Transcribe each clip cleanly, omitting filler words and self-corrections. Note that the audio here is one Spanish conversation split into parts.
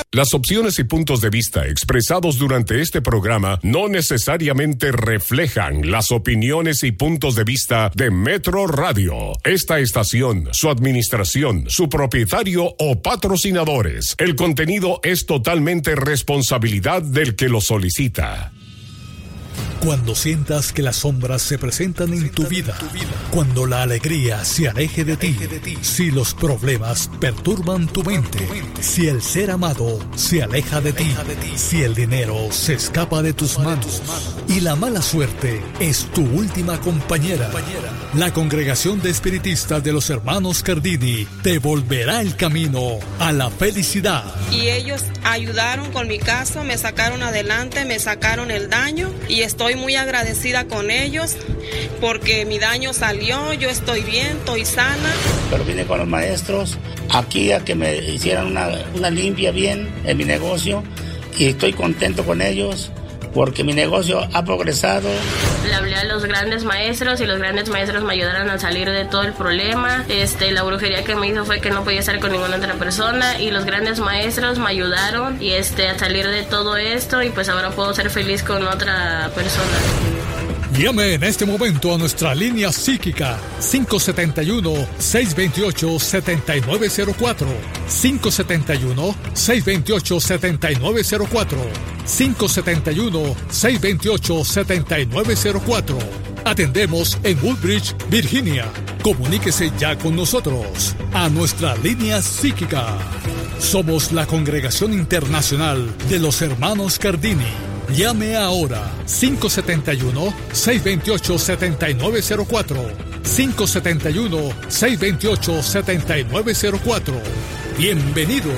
Las opciones y puntos de vista expresados durante este programa no necesariamente reflejan las opiniones y puntos de vista de Metro Radio, esta estación, su administración, su propietario o patrocinadores. El contenido es totalmente responsabilidad del que lo solicita. Cuando sientas que las sombras se presentan en tu vida, cuando la alegría se aleje de ti, si los problemas perturban tu mente, si el ser amado se aleja de ti, si el dinero se escapa de tus manos y la mala suerte es tu última compañera, la Congregación de Espiritistas de los Hermanos Cardini te volverá el camino a la felicidad. Y ellos ayudaron con mi caso, me sacaron adelante, me sacaron el daño y estoy muy agradecida con ellos porque mi daño salió, yo estoy bien, estoy sana. Pero vine con los maestros aquí a que me hicieran una limpia bien en mi negocio y estoy contento con ellos porque mi negocio ha progresado. Le hablé a los grandes maestros y los grandes maestros me ayudaron a salir de todo el problema. La brujería que me hizo fue que no podía estar con ninguna otra persona y los grandes maestros me ayudaron y a salir de todo esto y pues ahora puedo ser feliz con otra persona. Llame en este momento a nuestra línea psíquica 571-628-7904 571-628-7904 571-628-7904. Atendemos en Woodbridge, Virginia. Comuníquese ya con nosotros a nuestra línea psíquica. Somos la Congregación Internacional de los Hermanos Cardini. Llame ahora 571-628-7904 571-628-7904. Bienvenidos.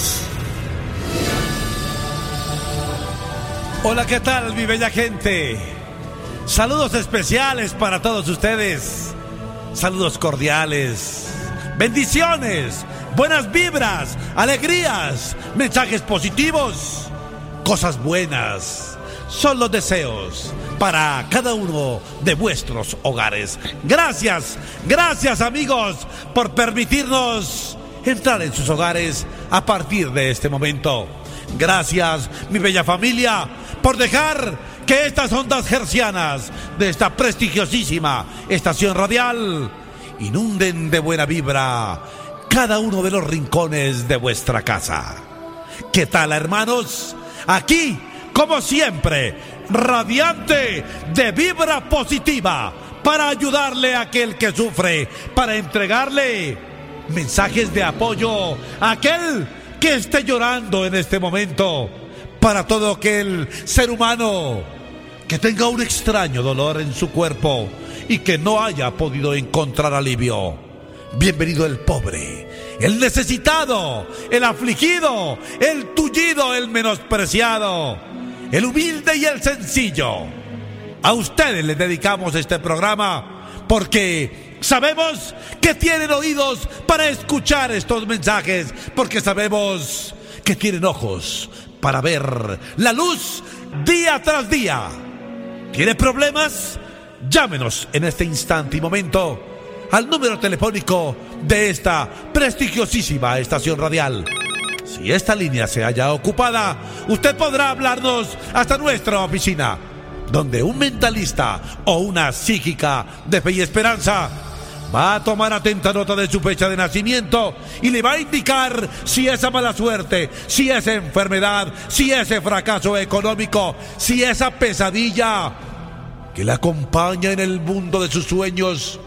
Hola, ¿qué tal, mi bella gente? Saludos especiales para todos ustedes. Saludos cordiales. Bendiciones, buenas vibras, alegrías, mensajes positivos. Cosas buenas son los deseos para cada uno de vuestros hogares. Gracias, gracias amigos por permitirnos entrar en sus hogares a partir de este momento. Gracias, mi bella familia, por dejar que estas ondas hercianas de esta prestigiosísima estación radial inunden de buena vibra cada uno de los rincones de vuestra casa. ¿Qué tal, hermanos? Aquí, como siempre, radiante de vibra positiva para ayudarle a aquel que sufre, para entregarle mensajes de apoyo a aquel que esté llorando en este momento, para todo aquel ser humano que tenga un extraño dolor en su cuerpo y que no haya podido encontrar alivio. Bienvenido el pobre, el necesitado, el afligido, el tullido, el menospreciado, el humilde y el sencillo. A ustedes les dedicamos este programa porque sabemos que tienen oídos para escuchar estos mensajes, porque sabemos que tienen ojos para ver la luz día tras día. ¿Tiene problemas? Llámenos en este instante y momento al número telefónico de esta prestigiosísima estación radial. Si esta línea se halla ocupada, usted podrá hablarnos hasta nuestra oficina, donde un mentalista o una psíquica de fe y esperanza va a tomar atenta nota de su fecha de nacimiento y le va a indicar si esa mala suerte, si esa enfermedad, si ese fracaso económico, si esa pesadilla que le acompaña en el mundo de sus sueños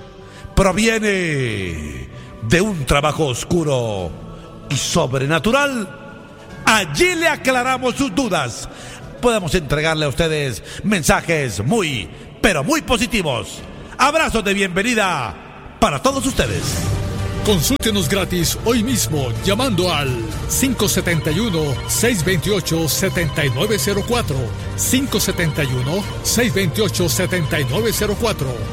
proviene de un trabajo oscuro y sobrenatural. Allí le aclaramos sus dudas. Podemos entregarle a ustedes mensajes muy, pero muy positivos. Abrazos de bienvenida para todos ustedes. Consúltenos gratis hoy mismo llamando al 571-628-7904 571-628-7904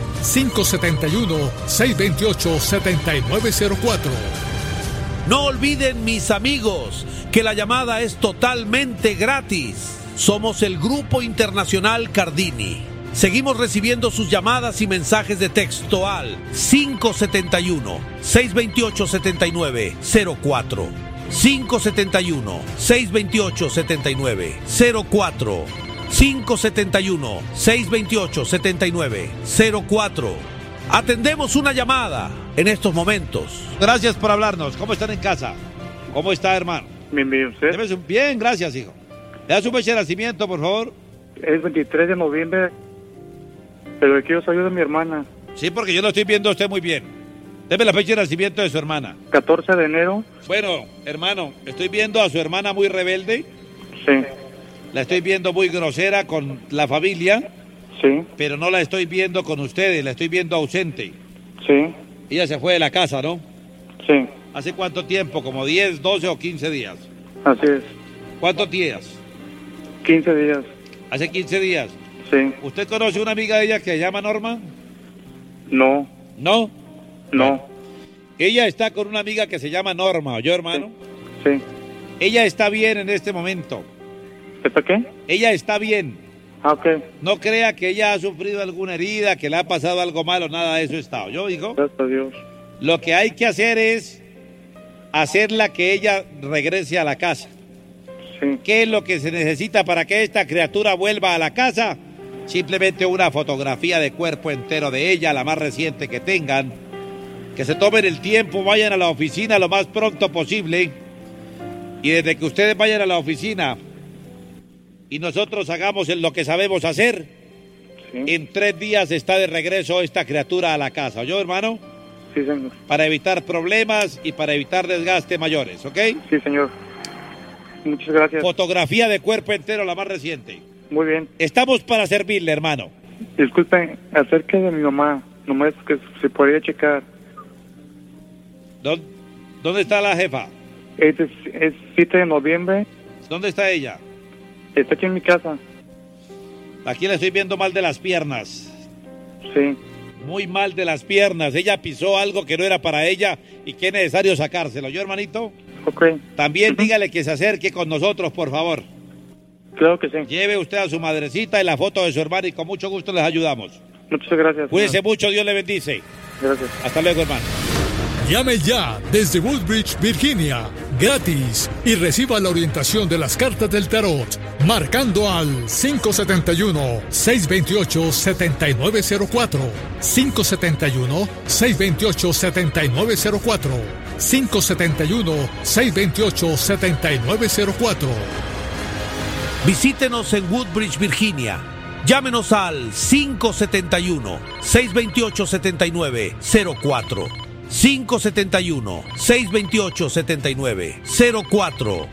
571-628-7904. No olviden, mis amigos, que la llamada es totalmente gratis. Somos el Grupo Internacional Cardini. Seguimos recibiendo sus llamadas y mensajes de texto al 571-628-7904. 571-628-7904. 571-628-7904. Atendemos una llamada en estos momentos. Gracias por hablarnos. ¿Cómo están en casa? ¿Cómo está, hermano? Bien, ¿usted? Bien, gracias, hijo. ¿Le da su fecha de nacimiento, por favor? Es 23 de noviembre, pero quiero saber de mi hermana. Sí, porque yo lo estoy viendo a usted muy bien. Deme la fecha de nacimiento de su hermana. 14 de enero. Bueno, hermano, estoy viendo a su hermana muy rebelde. Sí. La estoy viendo muy grosera con la familia. Sí. Pero no la estoy viendo con ustedes, la estoy viendo ausente. Sí. Ella se fue de la casa, ¿no? Sí. ¿Hace cuánto tiempo? ¿Como 10, 12 o 15 días? Así es. ¿Cuántos días? 15 días. ¿Hace 15 días? Sí. ¿Usted conoce una amiga de ella que se llama Norma? No. ¿No? No. Ella está con una amiga que se llama Norma, ¿oyó, hermano? Sí. Ella está bien en este momento. ¿Está qué? Ella está bien. Ah, ok. No crea que ella ha sufrido alguna herida, que le ha pasado algo malo, nada de eso está. ¿Oyó, hijo? Gracias a Dios. Lo que hay que hacer es hacerla que ella regrese a la casa. Sí. ¿Qué es lo que se necesita para que esta criatura vuelva a la casa? Simplemente una fotografía de cuerpo entero de ella, la más reciente que tengan. Que se tomen el tiempo, vayan a la oficina lo más pronto posible. Y desde que ustedes vayan a la oficina y nosotros hagamos lo que sabemos hacer, Sí. en 3 días está de regreso esta criatura a la casa. ¿Oyó, hermano? Sí, señor. Para evitar problemas y para evitar desgaste mayores, ¿ok? Sí, señor. Muchas gracias. Fotografía de cuerpo entero, la más reciente. Muy bien. Estamos para servirle, hermano. Disculpen, acerca de mi mamá, nomás que se podría checar. ¿Dónde está la jefa? Es 7 de noviembre. ¿Dónde está ella? Está aquí en mi casa. Aquí la estoy viendo mal de las piernas. Sí. Muy mal de las piernas. Ella pisó algo que no era para ella y que es necesario sacárselo. ¿Yo, hermanito? Ok. También dígale que se acerque con nosotros, por favor. Claro que sí. Lleve usted a su madrecita y la foto de su hermana y con mucho gusto les ayudamos. Muchas gracias. Cuídese mucho, Dios le bendice. Gracias. Hasta luego, hermano. Llame ya desde Woodbridge, Virginia, gratis, y reciba la orientación de las cartas del tarot, marcando al 571-628-7904, 571-628-7904, 571-628-7904. Visítenos en Woodbridge, Virginia. Llámenos al 571-628-7904. 571-628-7904.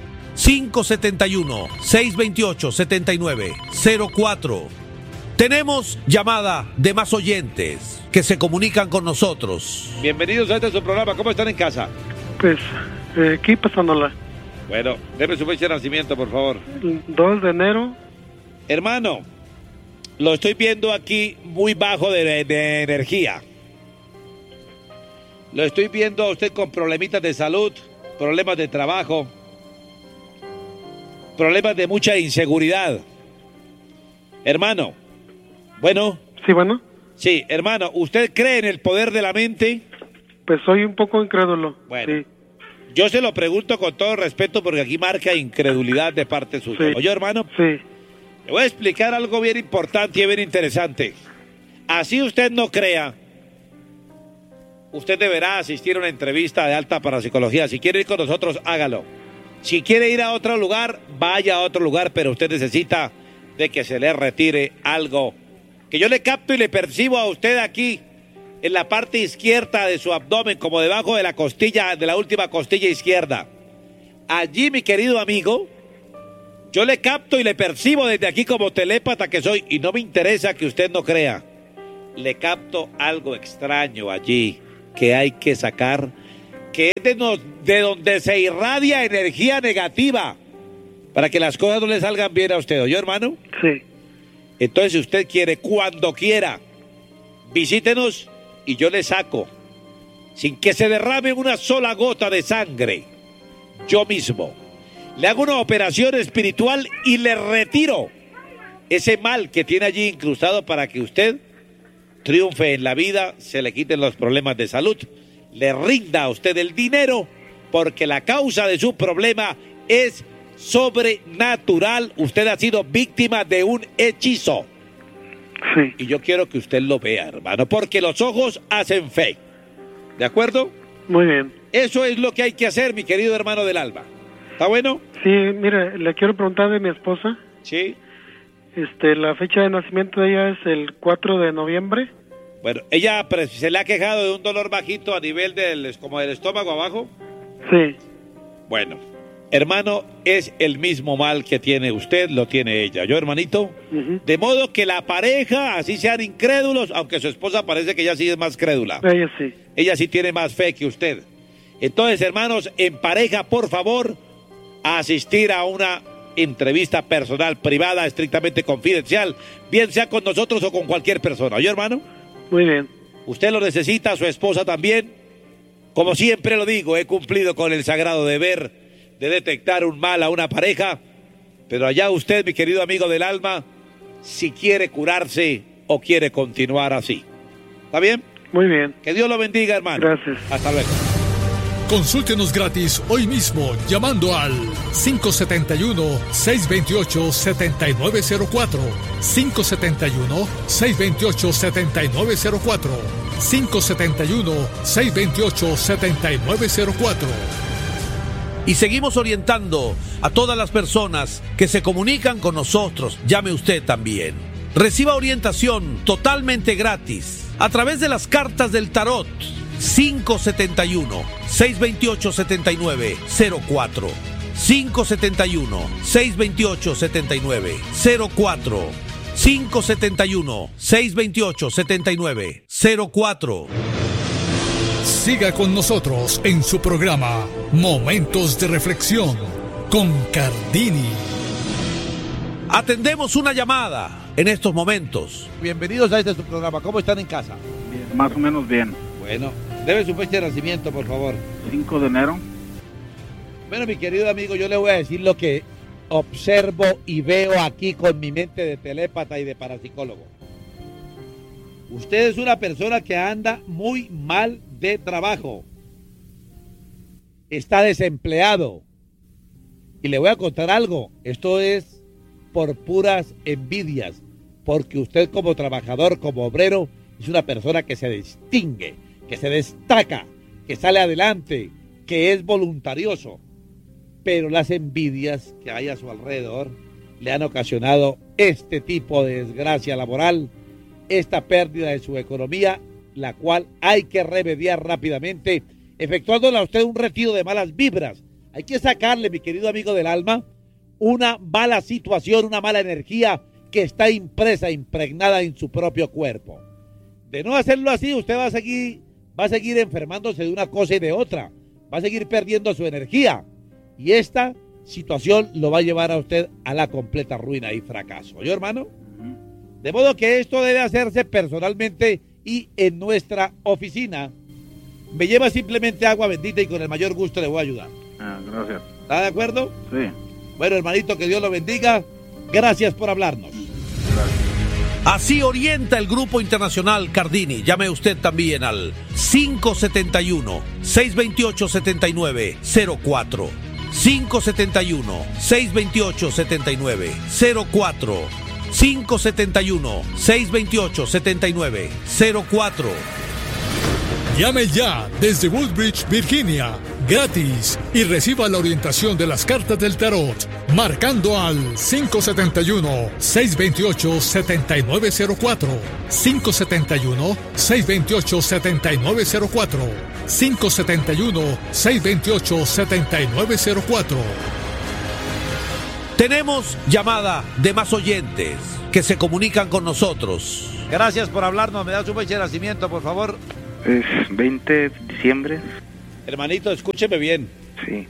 571-628-7904. Tenemos llamada de más oyentes que se comunican con nosotros. Bienvenidos a este su programa. ¿Cómo están en casa? Pues, aquí pasándola. Bueno, deme su fecha de nacimiento, por favor. 2 de enero. Hermano, lo estoy viendo aquí muy bajo de energía. Lo estoy viendo a usted con problemitas de salud, problemas de trabajo, problemas de mucha inseguridad. Hermano, bueno. Sí, bueno. Sí, hermano, ¿usted cree en el poder de la mente? Pues soy un poco incrédulo. Bueno, sí. Yo se lo pregunto con todo respeto porque aquí marca incredulidad de parte suya. Sí. ¿Oye, hermano? Sí. Le voy a explicar algo bien importante y bien interesante. Así usted no crea, usted deberá asistir a una entrevista de alta parapsicología. Si quiere ir con nosotros, hágalo. Si quiere ir a otro lugar, vaya a otro lugar, pero usted necesita de que se le retire algo. Que yo le capto y le percibo a usted aquí, en la parte izquierda de su abdomen, como debajo de la costilla, de la última costilla izquierda. Allí, mi querido amigo, yo le capto y le percibo desde aquí como telépata que soy, y no me interesa que usted no crea. Le capto algo extraño allí que hay que sacar, que es de donde se irradia energía negativa para que las cosas no le salgan bien a usted. ¿Oyó, hermano? Sí. Entonces, si usted quiere, cuando quiera, visítenos y yo le saco, sin que se derrame una sola gota de sangre, yo mismo le hago una operación espiritual y le retiro ese mal que tiene allí incrustado para que usted triunfe en la vida, se le quiten los problemas de salud, le rinda a usted el dinero porque la causa de su problema es sobrenatural. Usted ha sido víctima de un hechizo. Sí. Y yo quiero que usted lo vea, hermano, porque los ojos hacen fe. ¿De acuerdo? Muy bien. Eso es lo que hay que hacer, mi querido hermano del alma. ¿Está bueno? Sí, mire, le quiero preguntar de mi esposa. Sí. La fecha de nacimiento de ella es el 4 de noviembre. Bueno, ella se le ha quejado de un dolor bajito a nivel como del estómago abajo. Sí. Bueno, hermano, es el mismo mal que tiene usted, lo tiene ella. Yo, hermanito, de modo que la pareja, así sean incrédulos, aunque su esposa parece que ella sí es más crédula. Ella sí. Ella sí tiene más fe que usted. Entonces, hermanos, en pareja, por favor, a asistir a una entrevista personal, privada, estrictamente confidencial, bien sea con nosotros o con cualquier persona. ¿Oye, hermano? Muy bien. Usted lo necesita, su esposa también. Como siempre lo digo, he cumplido con el sagrado deber de detectar un mal a una pareja, pero allá usted, mi querido amigo del alma, si quiere curarse o quiere continuar así. ¿Está bien? Muy bien. Que Dios lo bendiga, hermano. Gracias. Hasta luego. Consúltenos gratis hoy mismo llamando al 571-628-7904, 571-628-7904, 571-628-7904. Y seguimos orientando a todas las personas que se comunican con nosotros. Llame usted también. Reciba orientación totalmente gratis a través de las cartas del tarot. 571-628-7904, 571-628-7904, 571-628-7904. Siga con nosotros en su programa Momentos de Reflexión con Cardini. Atendemos una llamada en estos momentos. Bienvenidos a este su programa. ¿Cómo están en casa? Bien, más o menos bien. Bueno, debe su fecha de nacimiento, por favor. 5 de enero. Bueno, mi querido amigo, yo le voy a decir lo que observo y veo aquí con mi mente de telépata y de parapsicólogo. Usted es una persona que anda muy mal de trabajo. Está desempleado. Y le voy a contar algo. Esto es por puras envidias. Porque usted como trabajador, como obrero, es una persona que se distingue, que se destaca, que sale adelante, que es voluntarioso. Pero las envidias que hay a su alrededor le han ocasionado este tipo de desgracia laboral, esta pérdida de su economía, la cual hay que remediar rápidamente, efectuándole a usted un retiro de malas vibras. Hay que sacarle, mi querido amigo del alma, una mala situación, una mala energía que está impresa, impregnada en su propio cuerpo. De no hacerlo así, usted va a seguir enfermándose de una cosa y de otra, va a seguir perdiendo su energía, y esta situación lo va a llevar a usted a la completa ruina y fracaso. ¿Oye, hermano? De modo que esto debe hacerse personalmente y en nuestra oficina. Me lleva simplemente agua bendita y con el mayor gusto le voy a ayudar. Gracias. ¿Está de acuerdo? Sí. Bueno, hermanito, que Dios lo bendiga. Gracias por hablarnos. Gracias. Así orienta el Grupo Internacional Cardini. Llame usted también al 571-628-7904. 571-628-7904. 571-628-7904. Llame ya desde Woodbridge, Virginia, gratis, y reciba la orientación de las cartas del tarot, marcando al 571-628-7904, 571-628-7904, 571-628-7904. Tenemos llamada de más oyentes que se comunican con nosotros. Gracias por hablarnos. ¿Me da su fecha de nacimiento, por favor? Es 20 de diciembre. Hermanito, escúcheme bien. Sí.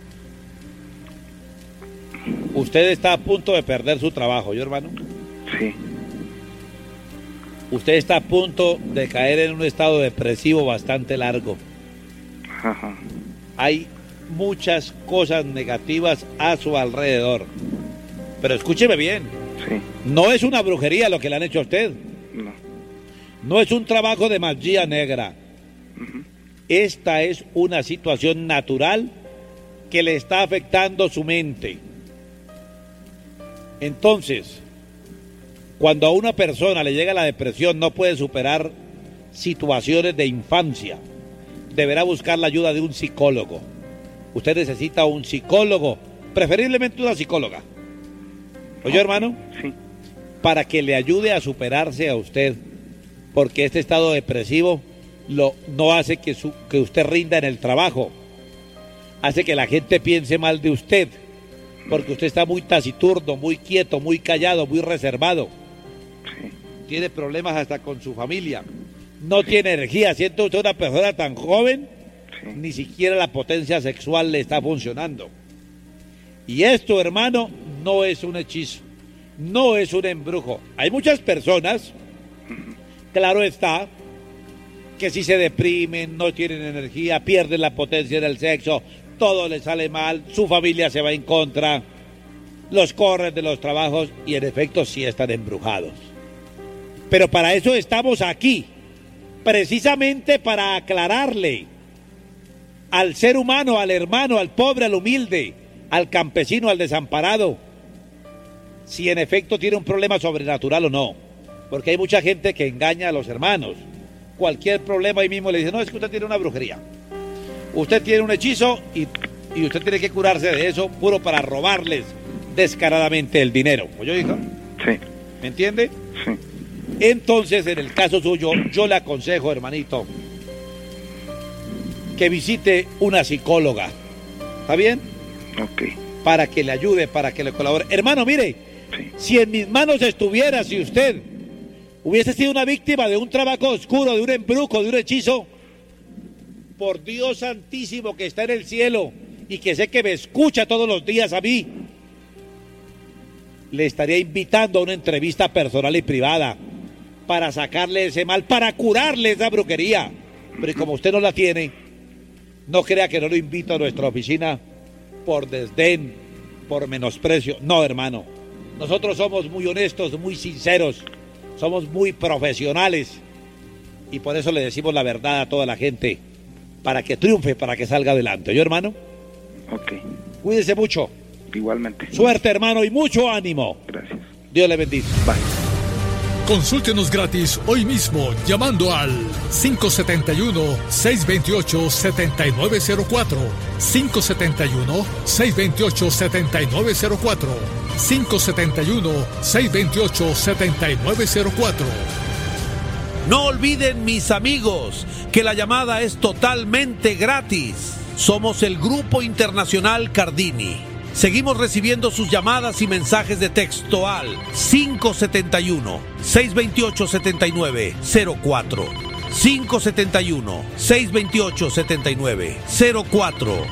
Usted está a punto de perder su trabajo, ¿yo, hermano? Sí. Usted está a punto de caer en un estado depresivo bastante largo. Ajá. Hay muchas cosas negativas a su alrededor. Pero escúcheme bien. Sí. No es una brujería lo que le han hecho a usted. No. No es un trabajo de magia negra. esta es una situación natural que le está afectando su mente. Entonces, cuando a una persona le llega la depresión, no puede superar situaciones de infancia, deberá buscar la ayuda de un psicólogo. Usted necesita un psicólogo, preferiblemente una psicóloga. ¿Oye, hermano? Sí. Para que le ayude a superarse a usted, porque este estado depresivo no hace que usted rinda en el trabajo, hace que la gente piense mal de usted, porque usted está muy taciturno, muy quieto, muy callado, muy reservado. Sí. Tiene problemas hasta con su familia, no tiene energía, siendo usted una persona tan joven, Sí. ni siquiera la potencia sexual le está funcionando. Y esto, hermano, no es un hechizo, no es un embrujo. Hay muchas personas, claro está, que si se deprimen, no tienen energía, pierden la potencia del sexo, todo les sale mal, su familia se va en contra, los corren de los trabajos y en efecto sí están embrujados. Pero para eso estamos aquí, precisamente para aclararle al ser humano, al hermano, al pobre, al humilde, al campesino, al desamparado, si en efecto tiene un problema sobrenatural o no. Porque hay mucha gente que engaña a los hermanos. Cualquier problema ahí mismo le dice, no, es que usted tiene una brujería. Usted tiene un hechizo y usted tiene que curarse de eso, puro para robarles descaradamente el dinero. ¿Oye, hija? Sí. ¿Me entiende? Sí. Entonces, en el caso suyo, yo le aconsejo, hermanito, que visite una psicóloga. ¿Está bien? Ok. Para que le ayude, para que le colabore. Hermano, mire, Sí. si en mis manos estuviera, si usted hubiese sido una víctima de un trabajo oscuro, de un embrujo, de un hechizo, por Dios santísimo que está en el cielo y que sé que me escucha todos los días a mí, le estaría invitando a una entrevista personal y privada para sacarle ese mal, para curarle esa brujería. Pero como usted no la tiene, no crea que no lo invito a nuestra oficina por desdén, por menosprecio. No, hermano, nosotros somos muy honestos, muy sinceros, somos muy profesionales y por eso le decimos la verdad a toda la gente, para que triunfe, para que salga adelante. ¿Yo, hermano? Ok. Cuídese mucho. Igualmente. Suerte, hermano, y mucho ánimo. Gracias. Dios le bendiga. Bye. Consúltenos gratis hoy mismo llamando al 571-628-7904. 571-628-7904. 571-628-7904. No olviden, mis amigos, que la llamada es totalmente gratis. Somos el Grupo Internacional Cardini. Seguimos recibiendo sus llamadas y mensajes de texto al 571-628-7904. 571-628-7904.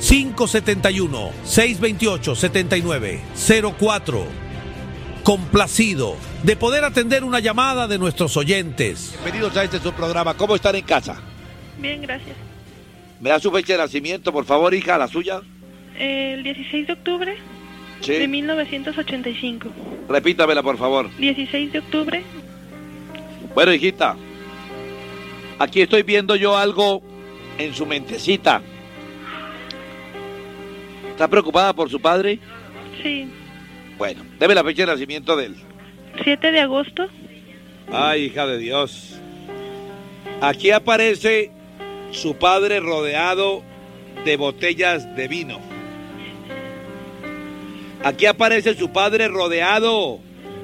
571-628-7904. Complacido de poder atender una llamada de nuestros oyentes. Bienvenidos a este su programa. ¿Cómo están en casa? Bien, gracias. ¿Me da su fecha de nacimiento, por favor, hija, la suya? El 16 de octubre Sí. de 1985. Repítamela, por favor. 16 de octubre. Bueno, hijita, aquí estoy viendo yo algo en su mentecita. ¿Está preocupada por su padre? Sí. Bueno, deme la fecha de nacimiento de él. 7 de agosto. Ay, hija de Dios. Aquí aparece su padre rodeado de botellas de vino. Aquí aparece su padre rodeado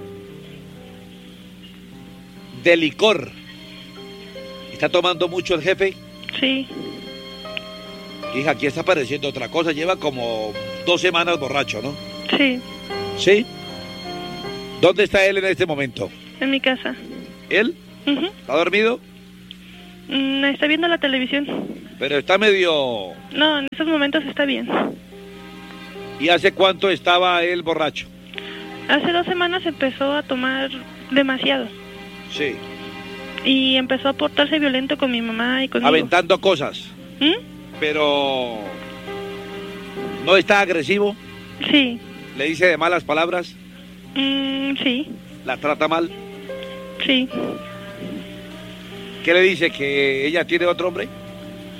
de licor. ¿Está tomando mucho el jefe? Sí. Hija, aquí está apareciendo otra cosa. Lleva como 2 semanas borracho, ¿no? Sí. ¿Sí? ¿Dónde está él en este momento? En mi casa. ¿Él? Ujú. ¿Está dormido? Está viendo la televisión. Pero está medio... No, en estos momentos está bien. ¿Y hace cuánto estaba él borracho? Hace 2 semanas empezó a tomar demasiado. Sí. Y empezó a portarse violento con mi mamá y conmigo. Aventando cosas. ¿Mm? Pero... ¿no está agresivo? Sí. ¿Le dice de malas palabras? Sí. ¿La trata mal? Sí. ¿Qué le dice? ¿Que ella tiene otro hombre?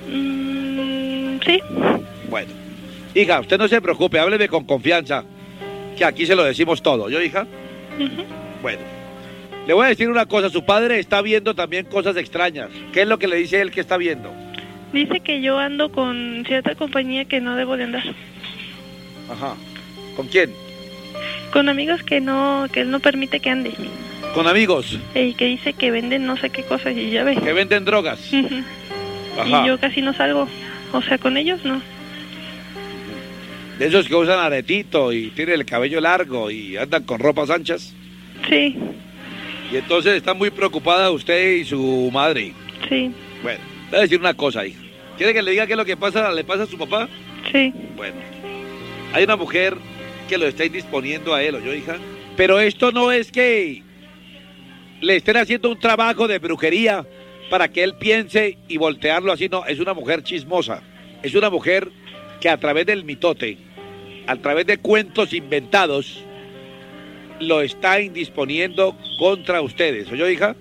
Sí. Bueno. Hija, usted no se preocupe, hábleme con confianza, que aquí se lo decimos todo. ¿Yo, hija? Bueno. Le voy a decir una cosa, su padre está viendo también cosas extrañas. ¿Qué es lo que le dice él que está viendo? Dice que yo ando con cierta compañía que no debo de andar. Ajá. ¿Con quién? Con amigos que él no permite que ande. ¿Con amigos? Y que dice que venden no sé qué cosas y ya ve. ¿Que venden drogas? Ajá. Y yo casi no salgo. O sea, con ellos no. ¿De esos que usan aretito y tienen el cabello largo y andan con ropas anchas? Sí. Y entonces está muy preocupada usted y su madre. Sí. Bueno, le voy a decir una cosa, hija. ¿Quiere que le diga qué es lo que le pasa a su papá? Sí. Bueno, hay una mujer que lo está indisponiendo a él, ¿oyó, hija? Pero esto no es que le estén haciendo un trabajo de brujería para que él piense y voltearlo así, no. Es una mujer chismosa. Es una mujer que a través del mitote, a través de cuentos inventados, lo está indisponiendo contra ustedes. ¿Oyó, hija?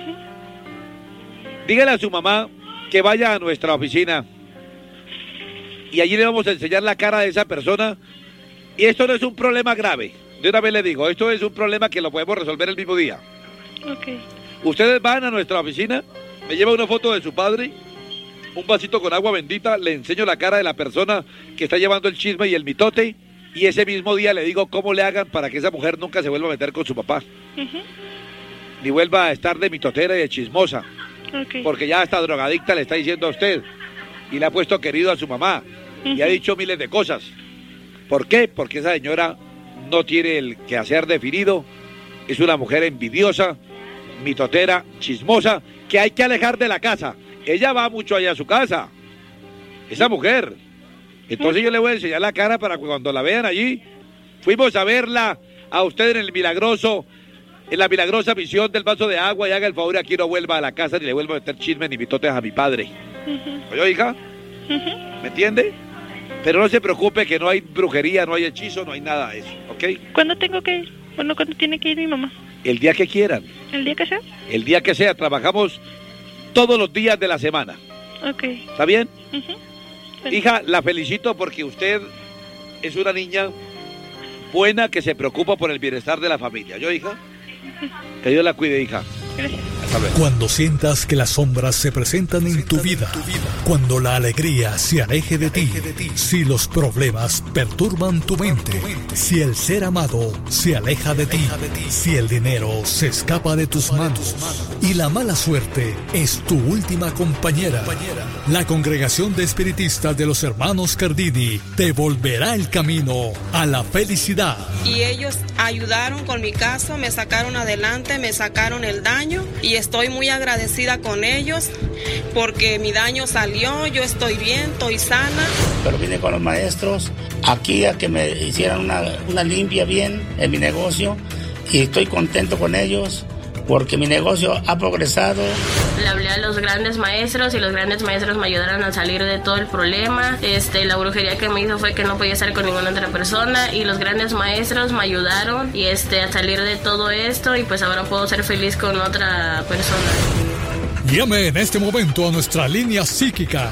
Dígale a su mamá que vaya a nuestra oficina y allí le vamos a enseñar la cara de esa persona. Y esto no es un problema grave. De una vez le digo, esto es un problema que lo podemos resolver el mismo día. Okay. Ustedes van a nuestra oficina, me lleva una foto de su padre, un vasito con agua bendita, le enseño la cara de la persona que está llevando el chisme y el mitote, y ese mismo día le digo cómo le hagan para que esa mujer nunca se vuelva a meter con su papá. Ni vuelva a estar de mitotera y de chismosa. Okay. Porque ya esta drogadicta le está diciendo a usted, y le ha puesto querido a su mamá, y ha dicho miles de cosas. ¿Por qué? Porque esa señora no tiene el quehacer definido, es una mujer envidiosa, mitotera, chismosa, que hay que alejar de la casa. Ella va mucho allá a su casa, esa mujer. Entonces yo le voy a enseñar la cara para que cuando la vean allí. Fuimos a verla a usted en la milagrosa visión del vaso de agua, y haga el favor y aquí no vuelva a la casa ni le vuelva a meter chisme ni mitotes a mi padre. ¿Oye, hija? ¿Me entiende? Pero no se preocupe que no hay brujería, no hay hechizo, no hay nada de eso, ¿ok? ¿Cuándo tengo que ir? Bueno, ¿cuándo tiene que ir mi mamá? El día que quieran. ¿El día que sea? El día que sea, trabajamos todos los días de la semana. Ok. ¿Está bien? Hija, la felicito porque usted es una niña buena que se preocupa por el bienestar de la familia. ¿Yo, hija? Que Dios la cuide, hija. Gracias. Cuando sientas que las sombras se presentan en tu vida, cuando la alegría se aleje de ti, si los problemas perturban tu mente, si el ser amado se aleja de ti, si el dinero se escapa de tus manos y la mala suerte es tu última compañera, la Congregación de Espiritistas de los Hermanos Cardini te volverá el camino a la felicidad. Y ellos ayudaron con mi caso, me sacaron adelante, me sacaron el daño y estoy muy agradecida con ellos porque mi daño salió, yo estoy bien, estoy sana. Pero vine con los maestros aquí a que me hicieran una limpia bien en mi negocio y estoy contento con ellos porque mi negocio ha progresado. Le hablé a los grandes maestros y los grandes maestros me ayudaron a salir de todo el problema. La brujería que me hizo fue que no podía estar con ninguna otra persona y los grandes maestros me ayudaron y a salir de todo esto y pues ahora puedo ser feliz con otra persona. Llame en este momento a nuestra línea psíquica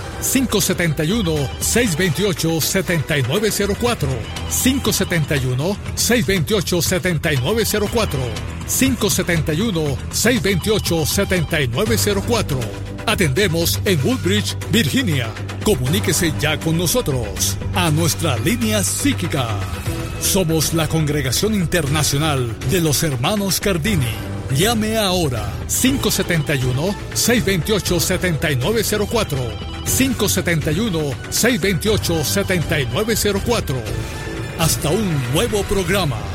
571-628-7904 571-628-7904 571-628-7904. Atendemos en Woodbridge, Virginia. Comuníquese ya con nosotros a nuestra línea psíquica. Somos la Congregación Internacional de los Hermanos Cardini. Llame ahora 571-628-7904 571-628-7904. Hasta un nuevo programa.